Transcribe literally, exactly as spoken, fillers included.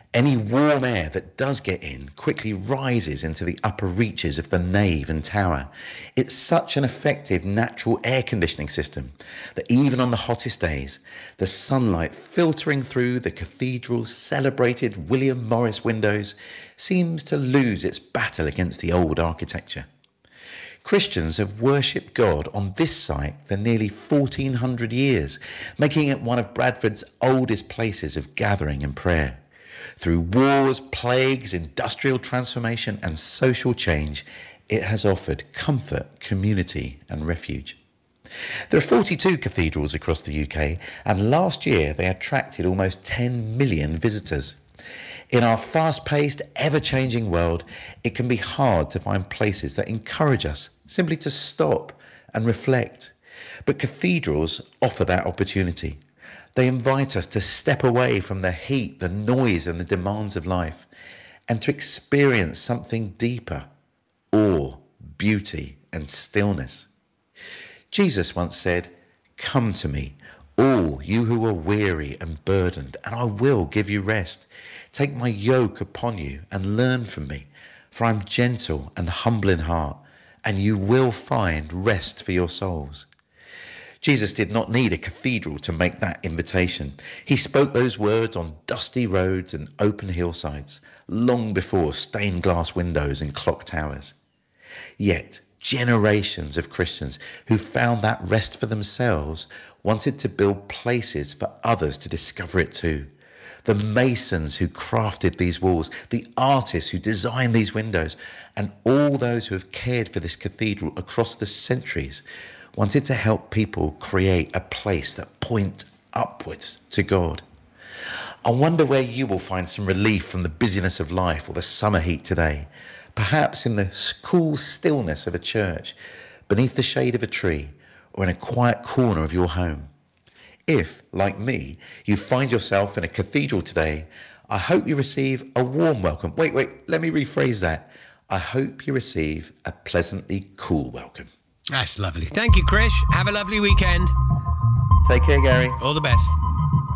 Any warm air that does get in quickly rises into the upper reaches of the nave and tower. It's such an effective natural air conditioning system that even on the hottest days, the sunlight filtering through the cathedral's celebrated William Morris windows seems to lose its battle against the old architecture. Christians have worshipped God on this site for nearly fourteen hundred years, making it one of Bradford's oldest places of gathering and prayer. Through wars, plagues, industrial transformation and social change, it has offered comfort, community and refuge. There are forty-two cathedrals across the U K, and last year they attracted almost ten million visitors. In our fast-paced, ever-changing world, it can be hard to find places that encourage us simply to stop and reflect. But cathedrals offer that opportunity. They invite us to step away from the heat, the noise and the demands of life and to experience something deeper, awe, beauty and stillness. Jesus once said, "Come to me, all you who are weary and burdened, and I will give you rest. Take my yoke upon you and learn from me, for I'm gentle and humble in heart, and you will find rest for your souls." Jesus did not need a cathedral to make that invitation. He spoke those words on dusty roads and open hillsides, long before stained glass windows and clock towers. Yet, generations of Christians who found that rest for themselves wanted to build places for others to discover it too. The masons who crafted these walls, the artists who designed these windows, and all those who have cared for this cathedral across the centuries wanted to help people create a place that points upwards to God. I wonder where you will find some relief from the busyness of life or the summer heat today. Perhaps in the cool stillness of a church, beneath the shade of a tree, or in a quiet corner of your home. If, like me, you find yourself in a cathedral today, I hope you receive a warm welcome. Wait, wait, let me rephrase that. I hope you receive a pleasantly cool welcome. That's lovely. Thank you, Krish. Have a lovely weekend. Take care, Gary. All the best.